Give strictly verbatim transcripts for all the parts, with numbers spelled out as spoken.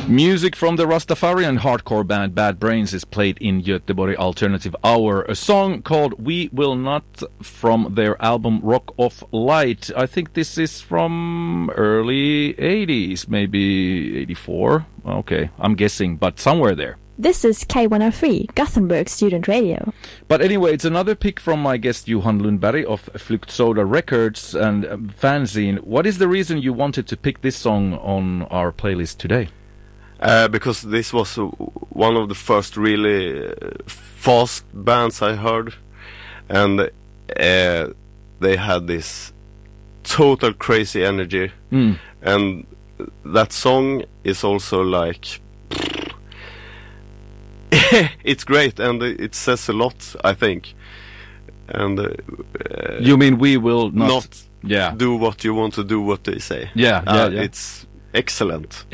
Music from the Rastafarian hardcore band Bad Brains is played in Göteborg Alternative Hour. A song called We Will Not from their album Rock of Light. I think this is from early eighties, maybe eighty-four. Okay, I'm guessing, but somewhere there. This is K one oh three, Gothenburg Student Radio. But anyway, it's another pick from my guest Johan Lundberg of Flukt Soda Records and um, Fanzine. What is the reason you wanted to pick this song on our playlist today? Uh, because this was uh, one of the first really uh, fast bands I heard, and uh, they had this total crazy energy, mm. and that song is also like it's great, and it says a lot, I think. And uh, you mean we will not, not yeah. do what you want to do, what they say. Yeah, yeah, uh, yeah. It's excellent.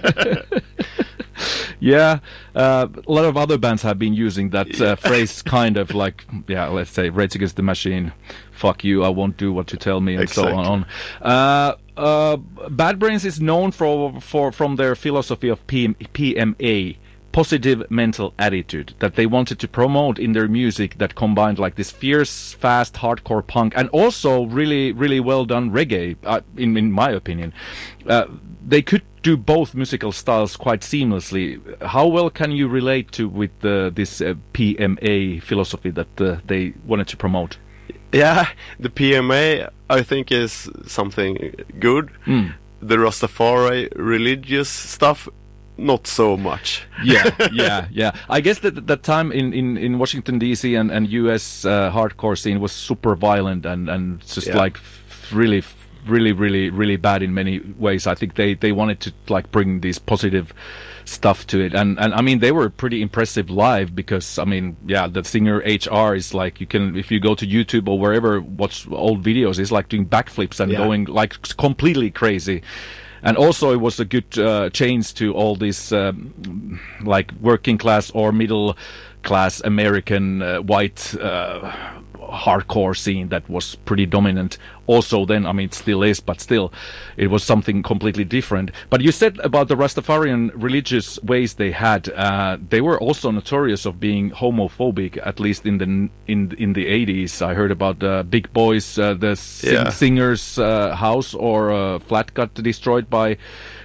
Yeah, uh, a lot of other bands have been using that uh, phrase, kind of like, yeah, let's say Rage Against the Machine, fuck you, I won't do what you tell me, and exactly. so on. Uh, uh, Bad Brains is known for, for from their philosophy of P M, P M A, positive mental attitude, that they wanted to promote in their music, that combined like this fierce, fast, hardcore punk, and also really, really well done reggae, uh, in, in my opinion. Uh, they could do both musical styles quite seamlessly. How well can you relate to with uh, this uh, P M A philosophy that uh, they wanted to promote? Yeah, the P M A I think is something good. Mm. The Rastafari religious stuff, not so much. yeah, yeah, yeah. I guess that that time in, in, in Washington D C and, and U S uh, hardcore scene was super violent and, and just yeah. like f- really, f- really, really, really bad in many ways. I think they, they wanted to like bring this positive stuff to it, and and I mean they were pretty impressive live, because I mean yeah, the singer H R is like, you can, if you go to YouTube or wherever, watch old videos, he's like doing backflips and yeah. going like completely crazy. And also it was a good uh, change to all this um, like working class or middle class American uh, white uh, hardcore scene that was pretty dominant also then. I mean, it still is, but still it was something completely different. But you said about the Rastafarian religious ways they had, uh, they were also notorious of being homophobic, at least in the in in the eighties. I heard about the Big Boys, uh, the sing- yeah. singer's uh, house or uh, flat got destroyed by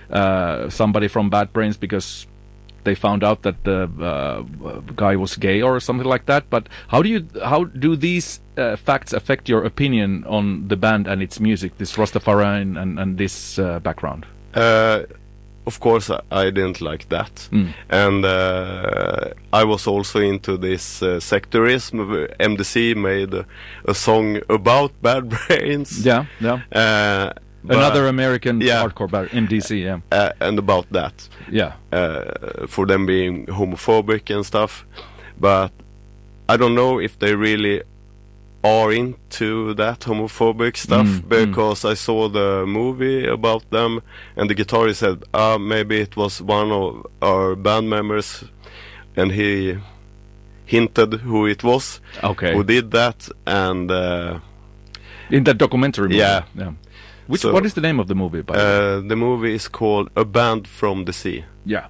uh, somebody from Bad Brains because they found out that the uh, guy was gay or something like that. But how do you how do these uh, facts affect your opinion on the band and its music, this Rastafarian and, and this uh, background? Uh, of course, I, I didn't like that, mm. and uh, I was also into this uh, sectorism. M D C made a, a song about Bad Brains. Yeah, yeah. Uh, Another American yeah. hardcore band, M D C, yeah. Uh, and about that. Yeah. Uh, for them being homophobic and stuff. But I don't know if they really are into that homophobic stuff, mm, because mm. I saw the movie about them, and the guitarist said, ah, maybe it was one of our band members, and he hinted who it was okay. who did that. And uh, in that documentary movie. Yeah. yeah. Which, so, what is the name of the movie, by the way? Uh, the movie is called A Band from the Sea. Yeah.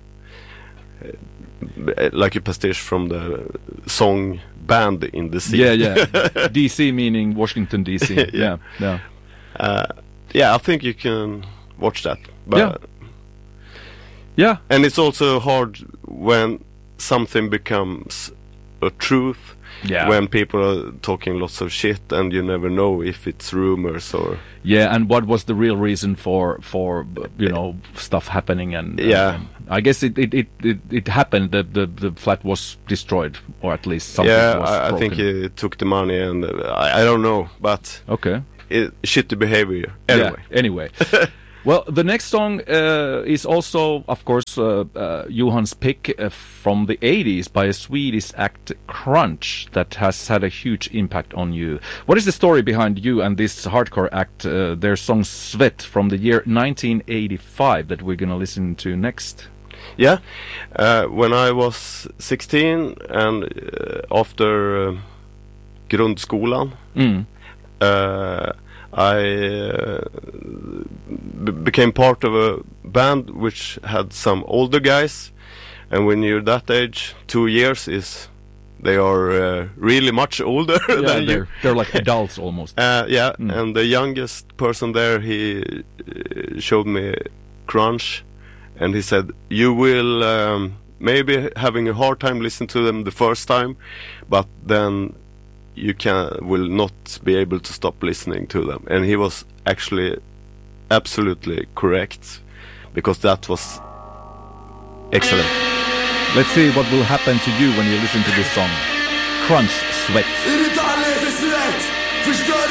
Uh, like a pastiche from the song Band in the Sea. Yeah, yeah. D C meaning Washington D C. yeah, yeah. Yeah. Uh, yeah, I think you can watch that. But yeah. Yeah. And it's also hard when something becomes a truth. Yeah. When people are talking lots of shit and you never know if it's rumors or... Yeah, and what was the real reason for, for you know, stuff happening? And yeah. And I guess it it, it, it, it happened that the, the flat was destroyed, or at least something yeah, was I, I broken. think he took the money, and uh, I, I don't know, but... Okay. It, shitty behavior. Anyway. Yeah, anyway. Well, the next song uh, is also, of course, uh, uh, Johan's pick uh, from the eighties by a Swedish act, Crunch, that has had a huge impact on you. What is the story behind you and this hardcore act, uh, their song Svet from the year nineteen eighty-five that we're going to listen to next? Yeah, uh, when I was sixteen and uh, after uh, grundskolan, mm. uh, I uh, b- became part of a band which had some older guys, and when you're that age, two years is they are uh, really much older Yeah, than they're, you. they're like adults almost. Uh, yeah, Mm. and the youngest person there, he uh, showed me Crunch, and he said, you will um, maybe having a hard time listening to them the first time, but then you can will not be able to stop listening to them. And he was actually absolutely correct, because that was excellent. Let's see what will happen to you when you listen to this song. Crunch Sweat. Är det inte alldeles rätt? Förstör